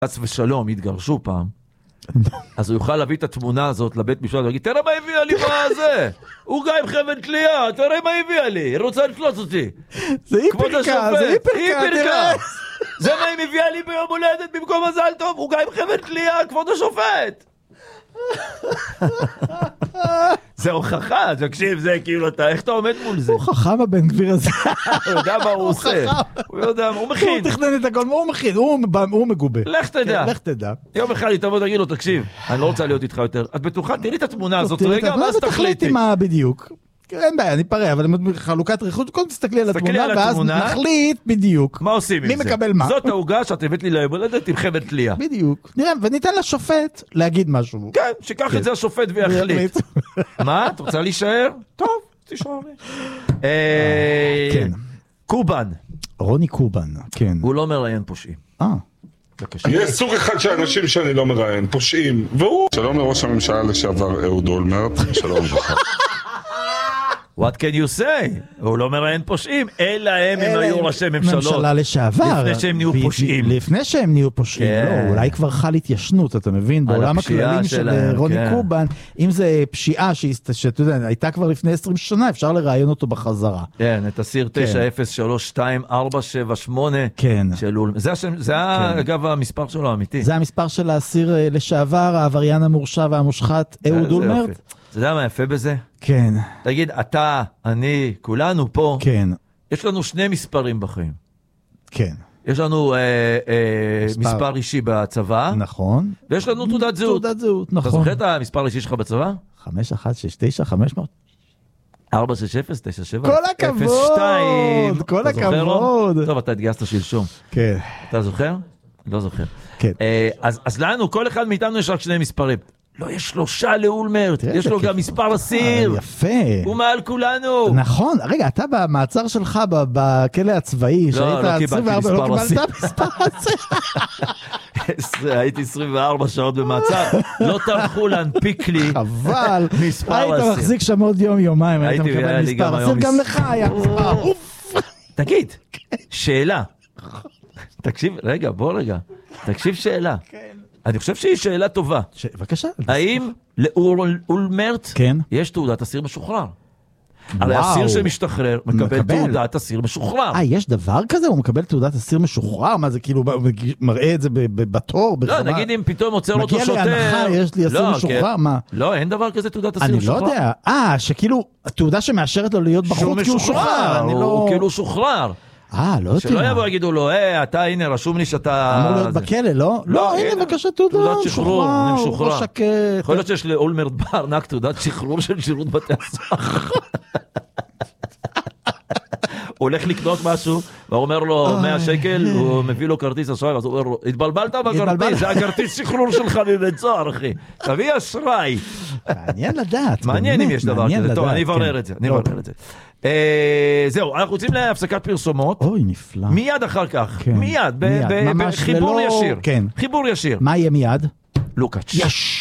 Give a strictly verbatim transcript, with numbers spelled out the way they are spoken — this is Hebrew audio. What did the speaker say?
חס ושלום יתגרשו פעם, אז הוא יוכל להביא את התמונה הזאת לבית משפט ולהגיד, תראה מה הביאה לי מה זה, הוא גיא עם חבל תלייה, תראה מה הביאה לי, היא רוצה לתלוץ אותי. זה היא פרקה, זה היא פרקה, תראה. זה מה היא מביאה לי ביום הולדת במקום מזל טוב, הוא גיא עם חבל תלייה, כבוד השופט. זה הוכחה, תקשיב, זה כאילו, איך אתה עומד מול זה? הוא חכם הבן גביר הזה. הוא יודע מה הוא עושה. הוא יודע, הוא מכין. הוא תכנן את הכל, הוא מכין, הוא מגובה. לך תדע. לך תדע. יום אחד היא תבוא תגיד לו, תקשיב, אני לא רוצה להיות איתך יותר. את בטוחה, תראי את התמונה הזאת רגע, ואז תחליטי. מה בדיוק. אין בעיה, אני פרע, אבל חלוקת ריחות, קודם תסתכלי על התמונה, ואז נחליט בדיוק. מה עושים עם זה? מי מקבל מה? זאת ההוגה שאת הבאת לי ליום הולדת עם חבל תלייה. בדיוק. נראה, וניתן לשופט להגיד משהו. כן, שיקח את זה השופט ויחליט. מה? את רוצה להישאר? טוב, תשאר לי. כן. קובן. רוני קובן, כן. הוא לא מראיין פושעים. אה. יש סוג אחד של אנשים שאני לא מראיין, פושעים, והוא... שלום לראש הממשלה לשעבר אהוד אולמרט, שלום וברכה. What can you say? הוא לא מראיין פושעים, אלא הם הם היו ראשי ממשלות. ממשלה לשעבר. לפני שהם נהיו פושעים. לפני שהם נהיו פושעים, לא, אולי כבר חל התיישנות, אתה מבין? בעולם הכללים של רוני קובן, אם זה פשיעה שאתה יודע, הייתה כבר לפני עשרים שנה, אפשר לראיין אותו בחזרה. כן, את הסיר תשע אפס שלוש שתיים ארבע שבע שמונה של אולמרט. זה אגב המספר שלו האמיתי. זה המספר של הסיר לשעבר, העבריין המורשע והמושחת, אהוד אולמרט. אתה יודע מה יפה בזה? כן. תגיד, אתה, אני, כולנו פה, כן. יש לנו שני מספרים בחיים. כן. יש לנו אה, אה, מספר. מספר אישי בצבא. נכון. ויש לנו תעודת זהות. תעודת זהות, נכון. אתה זוכר את המספר האישי שלך בצבא? חמש אחת שש תשע חמש מאות. ארבע שש אפס תשע שבע. כל הכבוד. כל הכבוד. טוב, אתה התגייסת שלשום. כן. אתה זוכר? לא זוכר. כן. אה, אז, אז לנו, כל אחד מאיתנו יש רק שני מספרים. לא, יש שלושה לאולמרט, יש לו גם מספר אסיר. יפה. הוא מעל כולנו. נכון, רגע, אתה במעצר שלך בכלא הצבאי, לא, לא קיבלתי מספר אסיר. לא קיבלת מספר אסיר. הייתי עשרים וארבע שעות במעצר, לא טרחו להנפיק לי חבל. מספר אסיר. היית מחזיק שם עוד יום, יומיים, היית מקבל מספר אסיר, גם לך היה מספר. תגיד, שאלה. תקשיב, רגע, בוא רגע. תקשיב שאלה. כן. אני חושב שהיא שאלה טובה. בבקשה. האם לאולמרט יש תעודת אסיר משוחרר? הרי אסיר שמשתחרר מקבל תעודת אסיר משוחרר. אה, יש דבר כזה? הוא מקבל תעודת אסיר משוחרר? מה זה כאילו מראה את זה בתור? לא, נגיד אם פתאום עוצר אותו שוטר. מגיע להנחה, יש לי אסיר משוחרר, מה? לא, אין דבר כזה תעודת אסיר משוחרר. אני לא יודע. אה, שכאילו, התעודה שמאשרת לו להיות בחוץ כי הוא שוחרר. הוא כאילו שוחרר. אה, לא יודע. שלא יבוא, יגידו לו, אה, אתה, הנה, רשום לי שאתה... אמור להיות בכלא, לא? לא, הנה, בבקשה, תעודה, שחרור, אני משוחרר. שקט. יכול להיות שיש לאולמרט בארנק תעודת שחרור של שירות בתי הסוהר. הוא הולך לקנות משהו, והוא אומר לו מאה שקל, הוא מביא לו כרטיס אשראי, אז הוא אומר לו, התבלבלת בכרטיס, זה הכרטיס שחרור שלך מבית סוהר, אחי. תביא אשראי. מעניין לדעת. מעניין אם יש דבר כזה. טוב, אני אברר את זה, אני אברר את זה. זהו, אנחנו רוצים להפסקת פרסומות. אוי, נפלא. מיד אחר כך. מיד, בחיבור ישיר. חיבור ישיר. מה יהיה מיד? לוקאץ'. יש.